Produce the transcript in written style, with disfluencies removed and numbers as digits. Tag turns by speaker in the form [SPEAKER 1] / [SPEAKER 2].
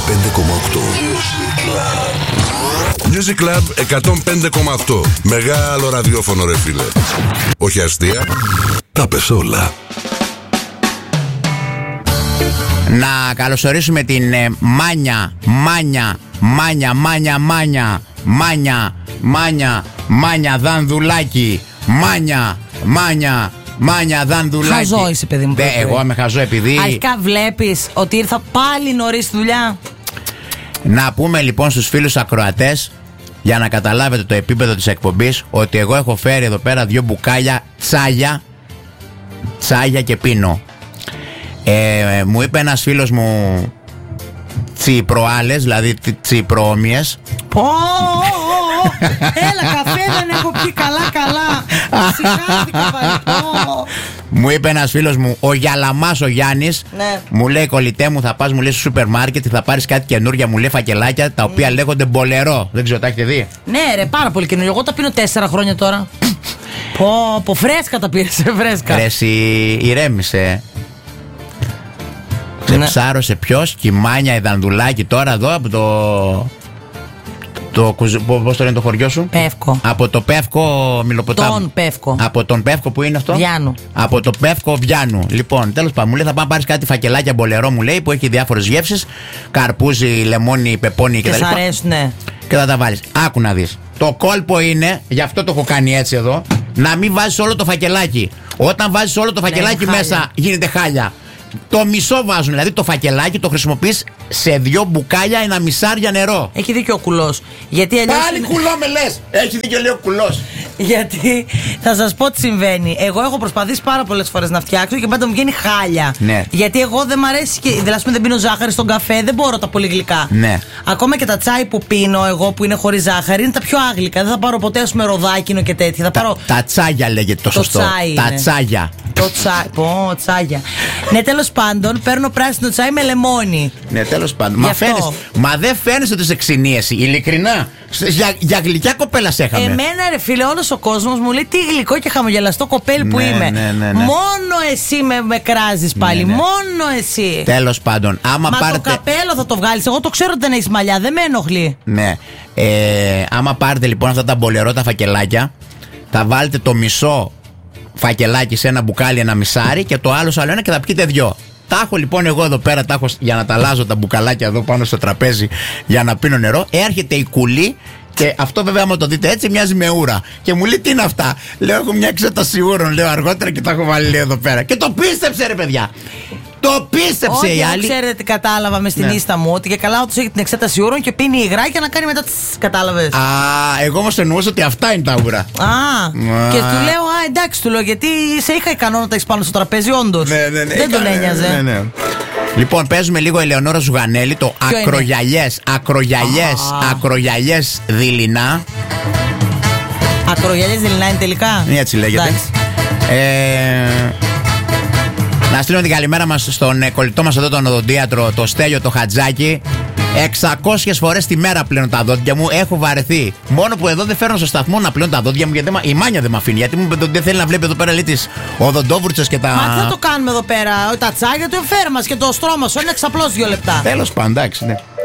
[SPEAKER 1] Music Club 105,8. Μεγάλο ραδιόφωνο, ρε φίλε. Όχι αστεία, τα πες όλα.
[SPEAKER 2] Να καλωσορίσουμε την Μάνια Δανδουλάκη. Μάνια Δανδουλάκη.
[SPEAKER 3] Χαζό είσαι, παιδί μου.
[SPEAKER 2] Εγώ είμαι χαζό επειδή.
[SPEAKER 3] Αρχικά βλέπεις ότι ήρθα πάλι νωρίς στη δουλειά.
[SPEAKER 2] Να πούμε λοιπόν στους φίλους ακροατές, για να καταλάβετε το επίπεδο της εκπομπής, ότι εγώ έχω φέρει εδώ πέρα 2 μπουκάλια τσάγια και πίνω. Μου είπε ένας φίλος μου τσιπροάλες, δηλαδή τσιπρόμοιες.
[SPEAKER 3] Έλα, καφέ δεν έχω πει, καλά. Συγχάθηκα πάλι.
[SPEAKER 2] Μου είπε ένας φίλος μου, ο Γιαλαμάς ο Γιάννης,
[SPEAKER 3] ναι.
[SPEAKER 2] Μου λέει, κολλητέ μου, θα πας, μου λέει, στο σούπερ μάρκετ, θα πάρεις κάτι καινούργια, μου λέει, φακελάκια, τα οποία λέγονται μπολερό. Δεν ξέρω, τα έχετε δει?
[SPEAKER 3] Ναι ρε, πάρα πολύ καινούργια. Εγώ τα πίνω 4 χρόνια τώρα. Πω, φρέσκα τα πήρες, φρέσκα.
[SPEAKER 2] Ρε εσύ, ηρέμησε. Ξεψάρωσε ποιος? Κιμάνια η Δανδουλάκη τώρα εδώ από πώς το λένε το χωριό σου?
[SPEAKER 3] Πεύκο.
[SPEAKER 2] Από το Πεύκο Μιλοποτάμου.
[SPEAKER 3] Τον Πεύκο.
[SPEAKER 2] Από τον Πεύκο που είναι αυτό?
[SPEAKER 3] Βιάνου.
[SPEAKER 2] Από το Πεύκο Βιάνου. Λοιπόν, τέλος πάντων, μου λέει, θα πάμε πάρεις κάτι φακελάκια μπολερό, μου λέει, που έχει διάφορες γεύσεις. Καρπούζι, λεμόνι, πεπόνι κτλ.
[SPEAKER 3] Και σ' αρέσουν, ναι.
[SPEAKER 2] Και θα τα βάλεις. Άκου να δεις. Το κόλπο είναι, γι' αυτό το έχω κάνει έτσι εδώ, να μην βάζεις όλο το φακελάκι. Όταν βάζεις όλο το φακελάκι μέσα, γίνεται χάλια. Το μισό βάζουν, δηλαδή το φακελάκι το χρησιμοποιείς σε 2 μπουκάλια, 1 μισάρια νερό.
[SPEAKER 3] Έχει δίκιο ο κουλός. Γιατί
[SPEAKER 2] πάλι κουλό με λες! Έχει δίκιο, λέει ο κουλός.
[SPEAKER 3] Γιατί θα σας πω τι συμβαίνει. Εγώ έχω προσπαθήσει πάρα πολλές φορές να φτιάξω και πάντα μου βγαίνει χάλια.
[SPEAKER 2] Ναι.
[SPEAKER 3] Γιατί εγώ δεν μ' αρέσει, δηλαδή δεν πίνω ζάχαρη στον καφέ, δεν μπορώ τα πολύ γλυκά.
[SPEAKER 2] Ναι.
[SPEAKER 3] Ακόμα και τα τσάι που πίνω εγώ που είναι χωρίς ζάχαρη είναι τα πιο άγλυκα. Δεν θα πάρω ποτέ ροδάκινο και τέτοια. Θα πάρω...
[SPEAKER 2] Τα τσάγια λέγεται το σωστό. Τα τσάγια.
[SPEAKER 3] Το τσάι. Πω, τσάγια. Ναι, τέλος πάντων, παίρνω πράσινο τσάι με λεμόνι.
[SPEAKER 2] Ναι, τέλος πάντων. Μα δεν φαίνεσαι ότι σε ξυνίεση, ειλικρινά. Για γλυκιά κοπέλα σε είχαμε.
[SPEAKER 3] Εμένα, ρε φίλε, όλος ο κόσμος μου λέει τι γλυκό και χαμογελαστό κοπέλι που είμαι.
[SPEAKER 2] Ναι.
[SPEAKER 3] Μόνο εσύ με κράζεις πάλι.
[SPEAKER 2] Ναι.
[SPEAKER 3] Μόνο εσύ.
[SPEAKER 2] Τέλος πάντων, άμα πάρετε.
[SPEAKER 3] Το καπέλο θα το βγάλεις. Εγώ το ξέρω ότι δεν έχεις μαλλιά, δεν με ενοχλεί.
[SPEAKER 2] Ναι. Άμα πάρετε λοιπόν αυτά τα μπολερό, τα φακελάκια, θα βάλετε το μισό φακελάκι σε ένα μπουκάλι, 1 μισάρι, και το άλλο άλλο ένα και θα πιείτε 2. Τα έχω λοιπόν εγώ εδώ πέρα, τα έχω για να τα αλλάζω τα μπουκαλάκια εδώ πάνω στο τραπέζι για να πίνω νερό. Έρχεται η κουλή και αυτό βέβαια άμα το δείτε έτσι μοιάζει με ούρα. Και μου λέει τι είναι αυτά. Λέω έχω μια εξέταση ούρων, λέω αργότερα και τα έχω βάλει εδώ πέρα. Και το πίστεψε ρε παιδιά. Το πίστεψε η άλλη.
[SPEAKER 3] Ξέρετε τι κατάλαβα με στην ίστα μου, ότι και καλά όντως έχει την εξέταση ούρων και πίνει υγρά και να κάνει μετά τις. Κατάλαβες.
[SPEAKER 2] Εγώ όμως εννοούσα ότι αυτά είναι τα ούρα.
[SPEAKER 3] Και του λέω, εντάξει, του λέω, γιατί σε είχα ικανό να τα έχεις πάνω στο τραπέζι, όντως.
[SPEAKER 2] Ναι,
[SPEAKER 3] δεν τον ένοιαζε.
[SPEAKER 2] Ναι. Λοιπόν, παίζουμε λίγο Ελεονόρα Ζουγανέλη, το ακρογιαλιές δειλινά.
[SPEAKER 3] Ακρογιαλιές δειλινά είναι τελικά.
[SPEAKER 2] Έτσι λέγεται. Να στείλουμε την καλημέρα μας στον κολλητό μας εδώ τον οδοντίατρο, το Στέλιο το Χατζάκι. 600 φορές τη μέρα πλένω τα δόντια μου, έχω βαρεθεί. Μόνο που εδώ δεν φέρνω στο σταθμό να πλένω τα δόντια μου, γιατί η Μάνια δεν με αφήνει. Γιατί μου δεν θέλει να βλέπει εδώ πέρα, λέει, τις οδοντόβουρτσες και τα.
[SPEAKER 3] Μα τι θα το κάνουμε εδώ πέρα, τα τσάγια του εφέρ μας και το στρώμα σου, είναι εξαπλώς 2 λεπτά.
[SPEAKER 2] Τέλος πάντων, εντάξει, ναι.